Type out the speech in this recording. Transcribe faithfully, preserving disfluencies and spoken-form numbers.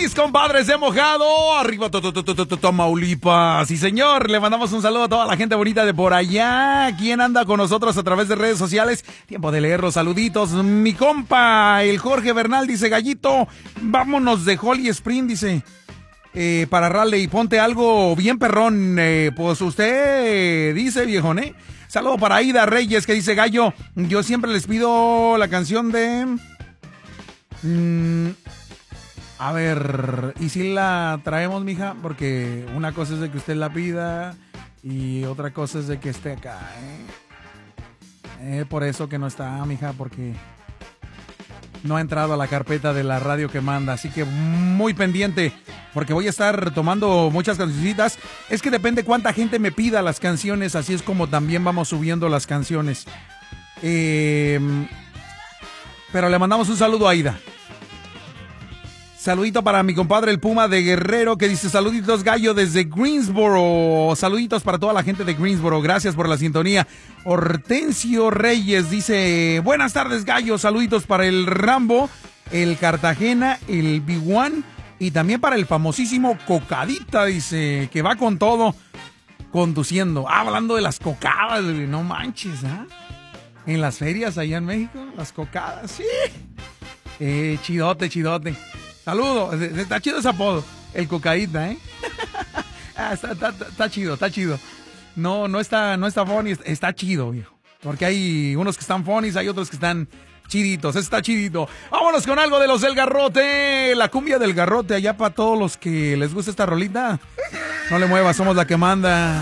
mis compadres de Mojado, arriba Tamaulipas. Sí, señor, le mandamos un saludo a toda la gente bonita de por allá. ¿Quién anda con nosotros a través de redes sociales? Tiempo de leer los saluditos. Mi compa, el Jorge Bernal, dice: Gallito, vámonos de Holly Spring, dice. Eh, para Raleigh, ponte algo bien perrón. Eh, pues usted dice, viejón, ¿eh? Saludo para Aida Reyes, que dice: Gallo, yo siempre les pido la canción de... Mm, a ver, ¿y si la traemos, mija? Porque una cosa es de que usted la pida y otra cosa es de que esté acá, ¿eh? Eh, por eso que no está, mija, porque no ha entrado a la carpeta de la radio que manda. Así que muy pendiente, porque voy a estar tomando muchas cancioncitas. Es que depende cuánta gente me pida las canciones, así es como también vamos subiendo las canciones. Eh, pero le mandamos un saludo a Aida. Saludito para mi compadre el Puma de Guerrero, que dice: saluditos, Gallo, desde Greensboro. Saluditos para toda la gente de Greensboro, gracias por la sintonía. Hortensio Reyes dice: buenas tardes, Gallo, saluditos para el Rambo, el Cartagena, el B uno y también para el famosísimo Cocadita, dice, que va con todo conduciendo. Ah, hablando de las cocadas, no manches, ¿ah? ¿eh? En las ferias allá en México, las cocadas, sí. Eh, chidote, chidote. Saludos, está chido ese apodo, el Cocadita, ¿eh? ah, está, está, está chido, está chido. No, no está, no está funny, está chido, viejo. Porque hay unos que están funnies, hay otros que están chiditos, está chidito. Vámonos con algo de los del Garrote, la cumbia del Garrote, allá para todos los que les gusta esta rolita. No le muevas, somos la que manda.